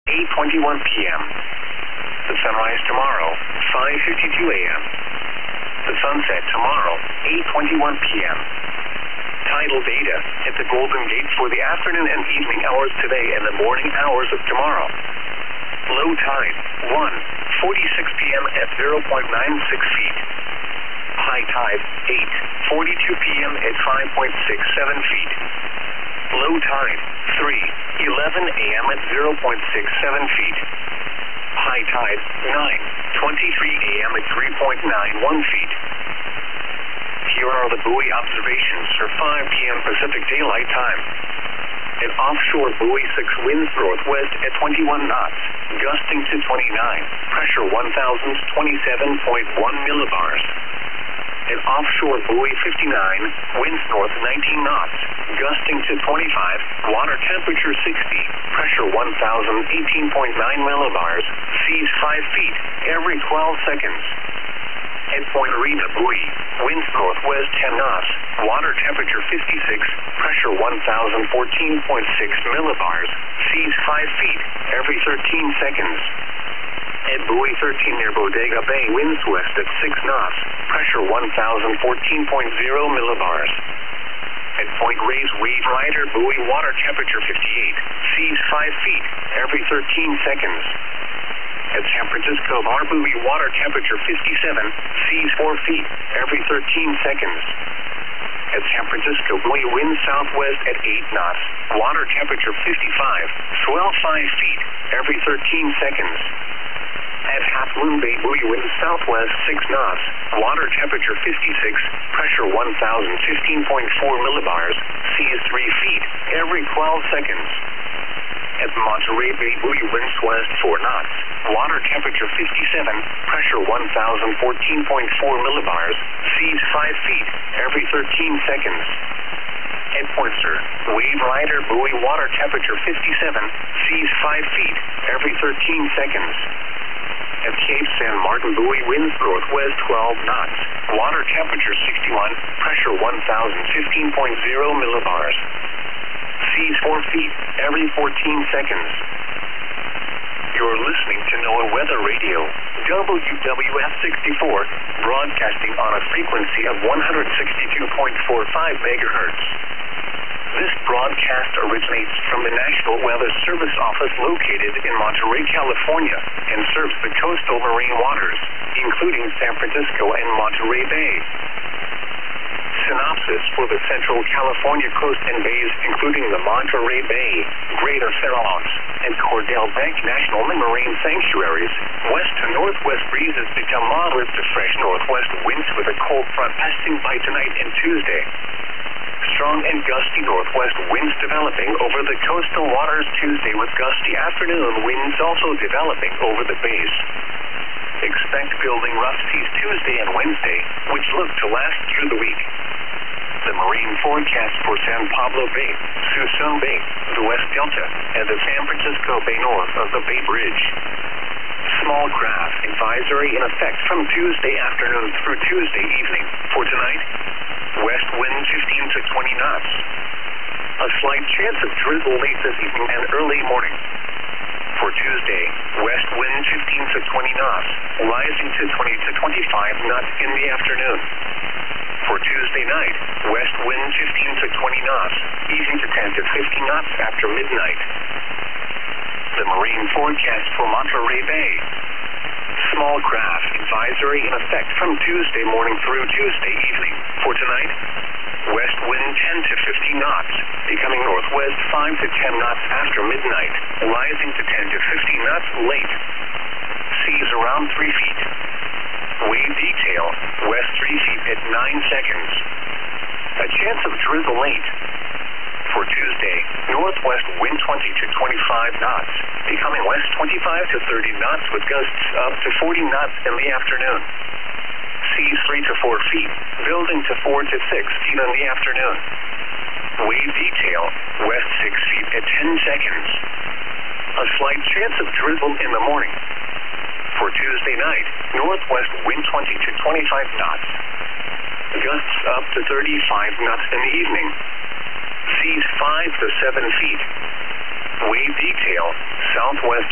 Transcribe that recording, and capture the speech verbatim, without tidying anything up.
eight twenty-one p m The sunrise tomorrow, five fifty-two a m The sunset tomorrow, eight twenty-one p m Tidal data at the Golden Gate for the afternoon and evening hours today and the morning hours of tomorrow. Low tide, one forty-six p m at zero point nine six feet. High tide, eight forty-two p m at five point six seven feet. Low tide, three eleven a m at zero point six seven feet. High tide, nine twenty-three a m at three point nine one feet. Here are the buoy observations for five p m Pacific Daylight Time. An offshore buoy six winds northwest at twenty-one knots, gusting to twenty-nine, pressure one thousand twenty-seven point one millibars. An offshore buoy fifty-nine, winds north nineteen knots, gusting to twenty-five, water temperature sixty, pressure one thousand eighteen point nine millibars, seas five feet, every twelve seconds. At Point Arena buoy, winds northwest ten knots, water temperature fifty-six, pressure one thousand fourteen point six millibars, seas five feet, every thirteen seconds. At buoy thirteen near Bodega Bay, winds west at six knots, pressure one thousand fourteen point zero millibars. At Point Reyes Wave Rider buoy, water temperature fifty-eight, seas five feet, every thirteen seconds. At San Francisco Bar buoy, water temperature fifty-seven, seas four feet, every thirteen seconds. At San Francisco buoy, winds southwest at eight knots, water temperature fifty-five, swell five feet, every thirteen seconds. At Half Moon Bay buoy, winds southwest six knots, water temperature fifty-six, pressure one thousand fifteen point four millibars, seas three feet, every twelve seconds. At Monterey Bay buoy, winds west four knots, water temperature fifty-seven, pressure one thousand fourteen point four millibars, seas five feet, every thirteen seconds. At Point Sur, Wave Rider buoy, water temperature fifty-seven, seas five feet, every thirteen seconds. At Cape San Martin buoy, winds northwest twelve knots, water temperature sixty-one, pressure one thousand fifteen point zero millibars. Seas four feet, every fourteen seconds. You're listening to NOAA Weather Radio, W W F sixty-four, broadcasting on a frequency of one hundred sixty-two point four five megahertz. This broadcast originates from the National Weather Service office located in Monterey, California, and serves the coastal marine waters, including San Francisco and Monterey Bay. Synopsis for the Central California coast and bays, including the Monterey Bay, Greater Farallones, and Cordell Bank National Marine Sanctuaries. West to northwest breezes become moderate to fresh northwest winds with a cold front passing by tonight and Tuesday. Strong and gusty northwest winds developing over the coastal waters Tuesday, with gusty afternoon winds also developing over the bays. Expect building rough seas Tuesday and Wednesday, which look to last through the week. The marine forecast for San Pablo Bay, Suisun Bay, the West Delta, and the San Francisco Bay north of the Bay Bridge. Small craft advisory in effect from Tuesday afternoon through Tuesday evening. For tonight, west wind fifteen to twenty knots. A slight chance of drizzle late this evening and early morning. For Tuesday, west wind fifteen to twenty knots, rising to twenty to twenty-five knots in the afternoon. For Tuesday night, west wind fifteen to twenty knots, easing to ten to fifteen knots after midnight. The marine forecast for Monterey Bay. Small craft advisory in effect from Tuesday morning through Tuesday evening. For tonight, west wind ten to fifteen knots, becoming northwest five to ten knots after midnight, rising to ten to fifteen knots late. Seas around three feet. Wave detail, west three feet at nine seconds. A chance of drizzle late. For Tuesday, northwest wind twenty to twenty-five knots, becoming west twenty-five to thirty knots with gusts up to forty knots in the afternoon. Seas three to four feet, building to four to six feet in the afternoon. Wave detail, west six feet at ten seconds. A slight chance of drizzle in the morning. For Tuesday night, northwest wind twenty to twenty-five knots. Gusts up to thirty-five knots in the evening. Seas five to seven feet. Wave detail, southwest